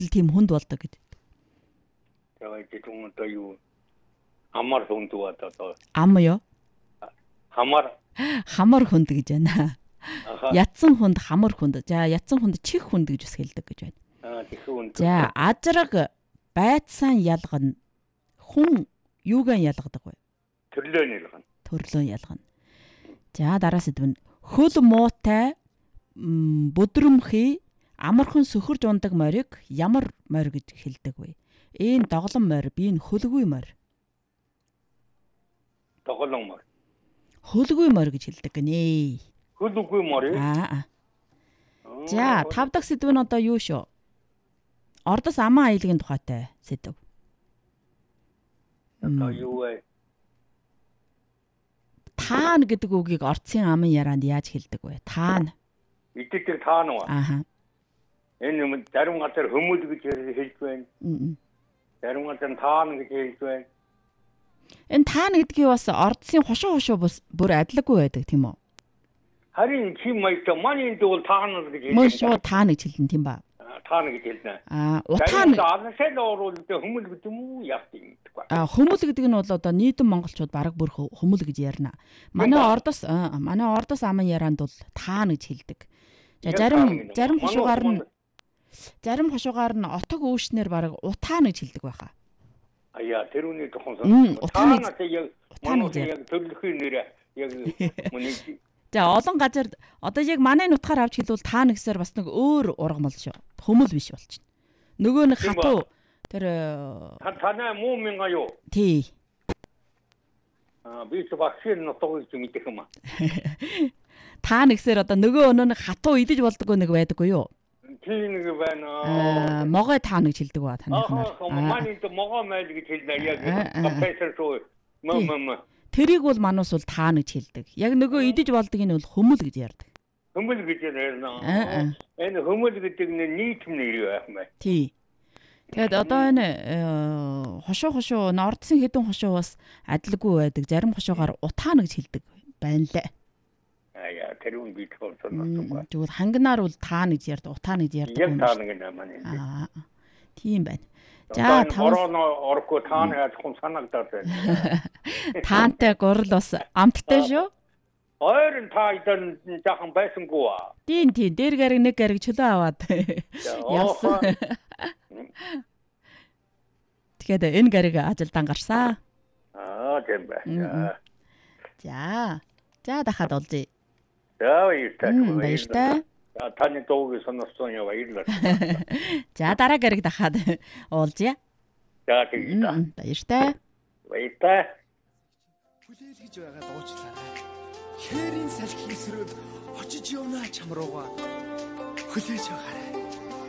тийм хүнд болдог гэж. 제가 이제 좀 더 요 아마르 혼도 왔다 또. Ам юу? Хамар Хүнд гэж байна. Ятсан хүнд, хамар хүнд. За ятсан хүнд чих хүнд гэж бас хэлдэг гэж байна. 지금 За ажраг байцсан ялгана. Хүн юугаар ялгадаг вэ? 들려내려간. Төрлөө ялгана. За дараа сэдв нь хөл муутай бүдрэмхий амархан сөхөрж ундаг морийг ямар морь гэж хэлдэг вэ? Энэ доглон морь, би энэ хөлгүй морь. 더글렁 말. Хөлгүй морь гэж хэлдэг гинэ. 흐두구 머리. За 5 дахь сэдв нь одоо юу шүү? Ордос аман аялагын тухайтай сэдв. одоо юу вэ? Таана гэдэг үгийг орцын аман ярианд яаж хэлдэг вэ? Таана. 이때쯤 다 나와. 아하. 얘는 다른 것들 허물도 그렇게 해줘야. 다른 것들은 다 하는 게 제일 좋아. Энэ таана гэдгийг бас ордсын хошуу бүр адилгүй байдаг тийм үү? харин чи майта манин도 다 하는 게 제일 Мөн шууд таана гэж хэлнэ тийм ба. 다 하는 게 제일 좋아. Утаана 안 새로로 허물 гэдэг юм яахтыг. Хөмөл гэдэг нь бол одоо нийтэм монголчууд бараг бүр хөмөл гэж ярина. Манай ордос аман ярианд бол таана гэж хэлдэг. За зарим хошуугаар нь отог үүшнэр бараг утаана гэж хэлдэг байхаа. 야, 대론이 조금 утаана яг төрөлхийн нэрээ яг мөний. За олон газар одоо яг манай нутгаар авч хэлвэл таана гэсээр бас нэг өөр ургамал шүү. Хөмөл биш болчихно. Нөгөө нэг хатуу тэр 타나 몸인가요? тий. 비스 박신 너또 좀 있대 그만. Таана гэсээр одоо нөгөө өнөө нэг хатуу идэж болдгоо нэг байдаггүй юу? 틀리는 게 байна. Могой таана гэж хэлдэг ба танихнаар. 많이 또 먹어 말이 хэлнэ яг компьютер шүү. Тэрийг бол манус бол таана гэж хэлдэг. Яг нөгөө идэж болдгийг нь бол хөмөл гэж ярьдаг. хөмөл гэж ярьна. Энэ хөмөл гэдэг нь нийтм нэр юм. Тий. Тэгээд одоо энэ хошуу ордсын хэдэн хошуу бас адилгүй байдаг. Зарим хошуугаар утаана гэж хэлдэг байна лээ. яа тэрүүн бит болсон. Тэгвэл хангинаар бол таана гэж ярьдаг, утаана гэж ярьдаг. Яг таана гэж нэмэн. Тийм байна. За таван орко таана яах юм санагдаад байна. Таантай гурал бас амттай шүү. Ойрон та идан жахан байсангүй. Тийм дээр гариг нэг гариг чөлөө аваад явсан. Тэгэхээр энэ гариг ажилдаа гарсан. тийм байна. За дахиад олзъя. баяртай. Таны дууг сонссон яа баярлалаа. За дараа гариг дахиад уулзъя. За тэгье. Баяртай. Баяртай. Хүлээл гэж байгаа дуучлаарай. Хээрийн салхи эсрэг очиж явна чам руугаа. Хүлээж байгаарай.